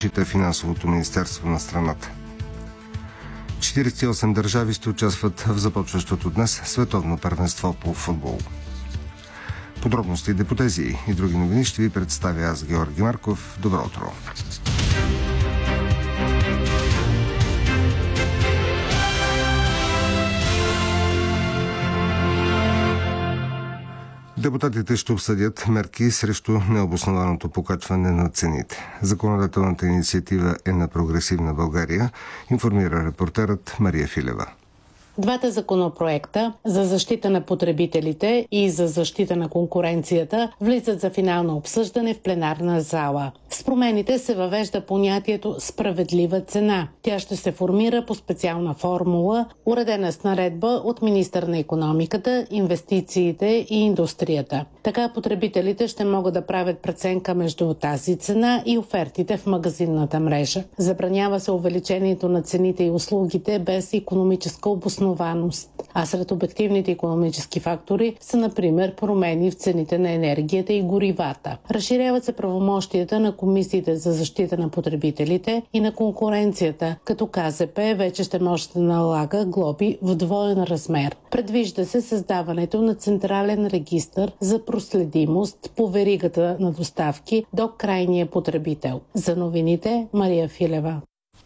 отчита финансовото министерство на страната. 48 държави ще участват в започващото днес световно първенство по футбол. Подробности по тези и други новини ще ви представя аз, Георги Марков. Добро утро! Депутатите ще обсъдят мерки срещу необоснованото покачване на цените. Законодателната инициатива е на Прогресивна България, информира репортерът Мария Филева. Двата законопроекта за защита на потребителите и за защита на конкуренцията влизат за финално обсъждане в пленарна зала. С промените се въвежда понятието справедлива цена. Тя ще се формира по специална формула, уредена с наредба от министър на икономиката, инвестициите и индустрията. Така потребителите ще могат да правят преценка между тази цена и офертите в магазинната мрежа. Забранява се увеличението на цените и услугите без икономическа обоснованост. А сред обективните икономически фактори са, например, промени в цените на енергията и горивата. Разширяват се правомощията на комисиите за защита на потребителите и на конкуренцията, като КЗП вече ще може да налага глоби в двоен размер. Предвижда се създаването на централен регистър за проследимост по веригата на доставки до крайния потребител. За новините Мария Филева.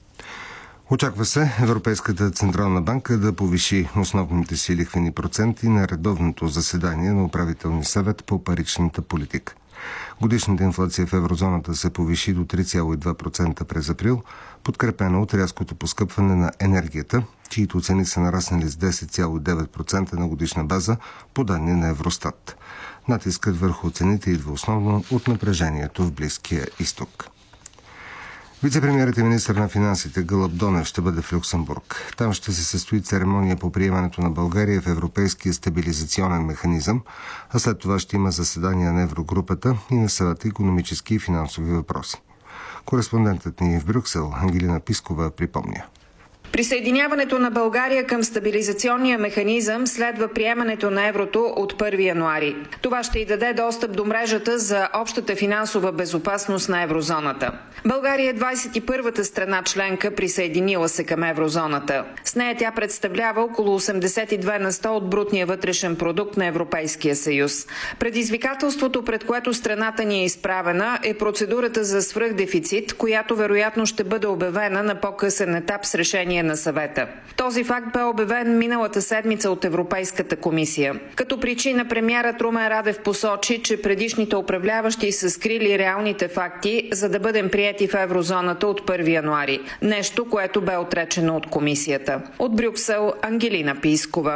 Очаква се Европейската Централна банка да повиши основните си лихвени проценти на редовното заседание на управителния съвет по паричната политика. Годишната инфлация в еврозоната се повиши до 3,2% през април, подкрепена от рязкото поскъпване на енергията, чието цени са нараснали с 10,9% на годишна база, по данни на Евростат. Натискът върху цените идва основно от напрежението в Близкия изток. Вицепремиерът и министър на финансите Гълъб Донев ще бъде в Люксембург. Там ще се състои церемония по приемането на България в Европейския стабилизационен механизъм, а след това ще има заседания на Еврогрупата и на Съвета икономически и финансови въпроси. Кореспондентът ни в Брюксел Ангелина Пискова припомня. Присъединяването на България към стабилизационния механизъм следва приемането на еврото от 1 януари. Това ще й даде достъп до мрежата за общата финансова безопасност на еврозоната. България е 21-та страна членка, присъединила се към еврозоната. С нея тя представлява около 82 на 100 от брутния вътрешен продукт на Европейския съюз. Предизвикателството, пред което страната ни е изправена, е процедурата за свръхдефицит, която вероятно ще бъде обявена на по-късен етап с решение на съвета. Този факт бе обявен миналата седмица от Европейската комисия. Като причина премиерът Румен Радев посочи, че предишните управляващи са скрили реалните факти, за да бъдем приети в еврозоната от 1 януари. Нещо, което бе отречено от комисията. От Брюксел Ангелина Пискова.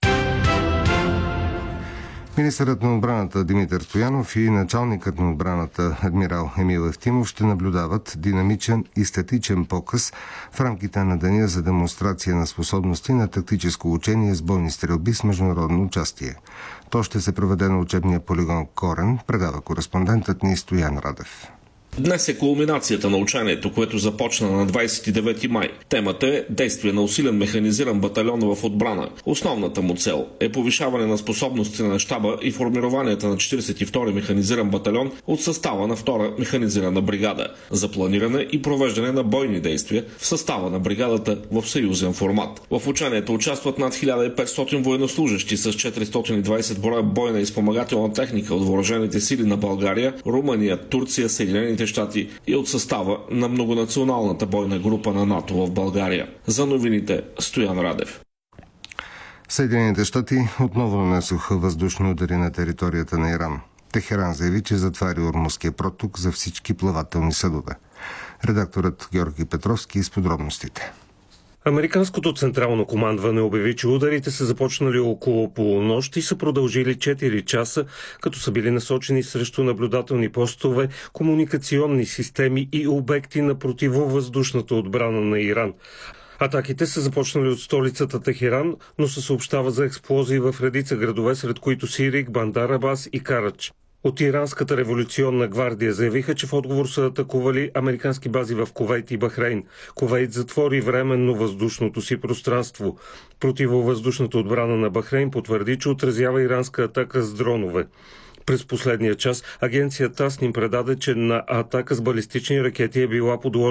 Министърът на отбраната Димитър Стоянов и началникът на отбраната адмирал Емил Евтимов ще наблюдават динамичен и статичен показ в рамките на деня за демонстрация на способности на тактическо учение с бойни стрелби с международно участие. То ще се проведе на учебния полигон Корен, предава кореспондентът ни Стоян Радев. Днес е кулминацията на учението, което започна на 29 май. Темата е действие на усилен механизиран батальон в отбрана. Основната му цел е повишаване на способности на щаба и формированията на 42-и механизиран батальон от състава на 2-та механизирана бригада за планиране и провеждане на бойни действия в състава на бригадата в съюзен формат. В учението участват над 1500 военнослужащи с 420 броя бойна и спомагателна техника от въоръжените сили на България, Румъния, Турция, Съединените щати и от състава на многонационалната бойна група на НАТО в България. За новините Стоян Радев. Съединените щати отново нанесоха въздушни удари на територията на Иран. Техеран заяви, че затваря Ормузския проток за всички плавателни съдове. Редакторът Георги Петровски с подробностите. Американското централно командване обяви, че ударите са започнали около полунощ и са продължили 4 часа, като са били насочени срещу наблюдателни постове, комуникационни системи и обекти на противовъздушната отбрана на Иран. Атаките са започнали от столицата Техеран, но се съобщава за експлозии в редица градове, сред които Сирик, Бандар Абас и Карадж. От Иранската революционна гвардия заявиха, че в отговор са атакували американски бази в Кувейт и Бахрейн. Кувейт затвори временно въздушното си пространство. Противовъздушната отбрана на Бахрейн потвърди, че отразява иранска атака с дронове. През последния час агенция ТАСС ни предаде, че на атака с балистични ракети е била подложена